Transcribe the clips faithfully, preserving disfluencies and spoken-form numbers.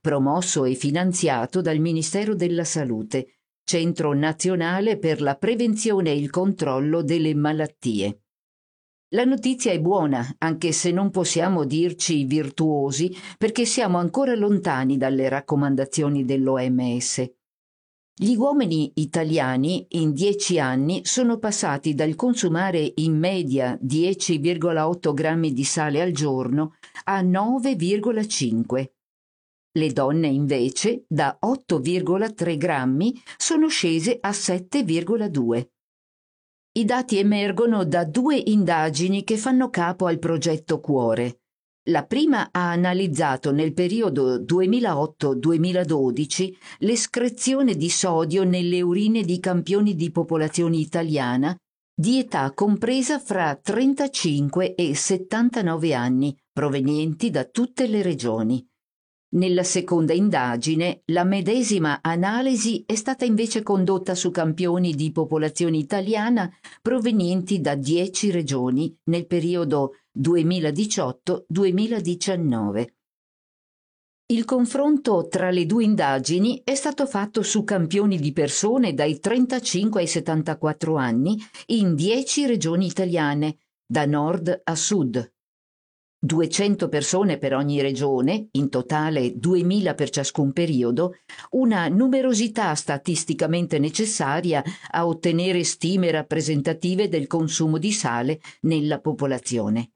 promosso e finanziato dal Ministero della Salute, Centro Nazionale per la Prevenzione e il Controllo delle Malattie. La notizia è buona, anche se non possiamo dirci virtuosi, perché siamo ancora lontani dalle raccomandazioni dell'O M S. Gli uomini italiani in dieci anni sono passati dal consumare in media dieci virgola otto grammi di sale al giorno a nove virgola cinque. Le donne invece da otto virgola tre grammi sono scese a sette virgola due. I dati emergono da due indagini che fanno capo al progetto Cuore. La prima ha analizzato nel periodo duemilaotto duemiladodici l'escrezione di sodio nelle urine di campioni di popolazione italiana di età compresa fra trentacinque e settantanove anni, provenienti da tutte le regioni. Nella seconda indagine, la medesima analisi è stata invece condotta su campioni di popolazione italiana provenienti da dieci regioni nel periodo duemiladiciotto duemiladiciannove. Il confronto tra le due indagini è stato fatto su campioni di persone dai trentacinque ai settantaquattro anni in dieci regioni italiane, da nord a sud. duecento persone per ogni regione, in totale duemila per ciascun periodo, una numerosità statisticamente necessaria a ottenere stime rappresentative del consumo di sale nella popolazione.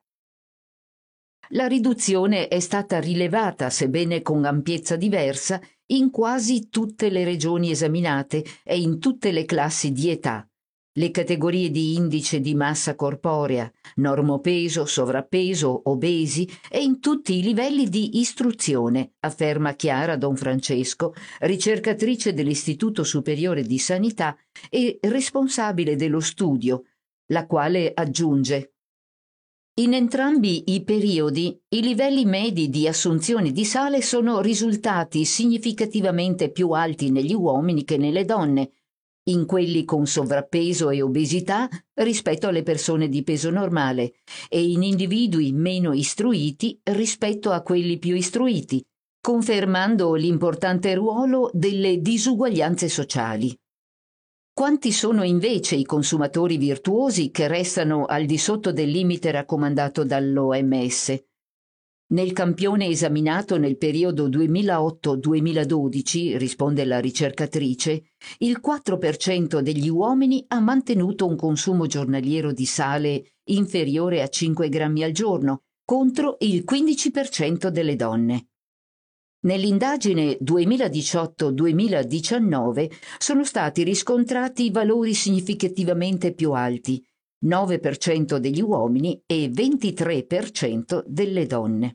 La riduzione è stata rilevata, sebbene con ampiezza diversa, in quasi tutte le regioni esaminate e in tutte le classi di età. Le categorie di indice di massa corporea, normopeso, sovrappeso, obesi e in tutti i livelli di istruzione, afferma Chiara Don Francesco, ricercatrice dell'Istituto Superiore di Sanità e responsabile dello studio, la quale aggiunge: in entrambi i periodi i livelli medi di assunzione di sale sono risultati significativamente più alti negli uomini che nelle donne, in quelli con sovrappeso e obesità rispetto alle persone di peso normale e in individui meno istruiti rispetto a quelli più istruiti, confermando l'importante ruolo delle disuguaglianze sociali. Quanti sono invece i consumatori virtuosi che restano al di sotto del limite raccomandato dall'O M S? Nel campione esaminato nel periodo duemilaotto duemiladodici, risponde la ricercatrice, il quattro per cento degli uomini ha mantenuto un consumo giornaliero di sale inferiore a cinque grammi al giorno, contro il quindici per cento delle donne. Nell'indagine duemiladiciotto duemiladiciannove sono stati riscontrati valori significativamente più alti, nove per cento degli uomini e ventitré per cento delle donne.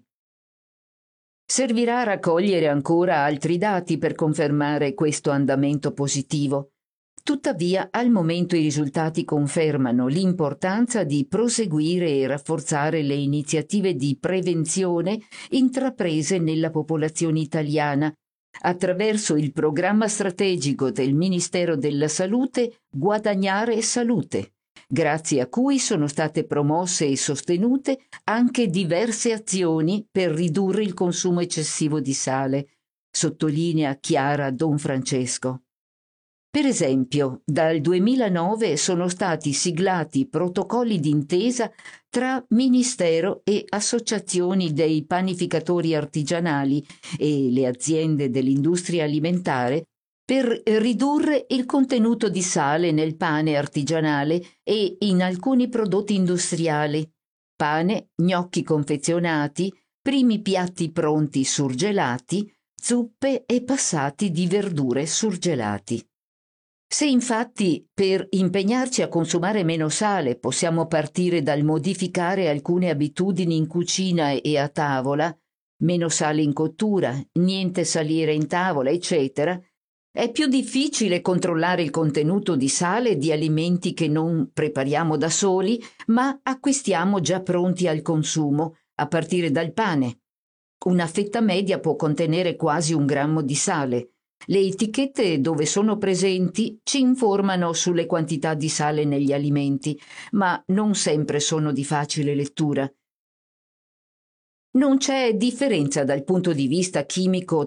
Servirà raccogliere ancora altri dati per confermare questo andamento positivo. Tuttavia, al momento i risultati confermano l'importanza di proseguire e rafforzare le iniziative di prevenzione intraprese nella popolazione italiana attraverso il programma strategico del Ministero della Salute Guadagnare Salute, grazie a cui sono state promosse e sostenute anche diverse azioni per ridurre il consumo eccessivo di sale, sottolinea Chiara Don Francesco. Per esempio, dal duemilanove sono stati siglati protocolli d'intesa tra Ministero e associazioni dei panificatori artigianali e le aziende dell'industria alimentare per ridurre il contenuto di sale nel pane artigianale e in alcuni prodotti industriali, pane, gnocchi confezionati, primi piatti pronti surgelati, zuppe e passati di verdure surgelati. Se infatti per impegnarci a consumare meno sale possiamo partire dal modificare alcune abitudini in cucina e a tavola, meno sale in cottura, niente salire in tavola, eccetera, è più difficile controllare il contenuto di sale di alimenti che non prepariamo da soli, ma acquistiamo già pronti al consumo, a partire dal pane. Una fetta media può contenere quasi un grammo di sale. Le etichette dove sono presenti ci informano sulle quantità di sale negli alimenti, ma non sempre sono di facile lettura. Non c'è differenza dal punto di vista chimico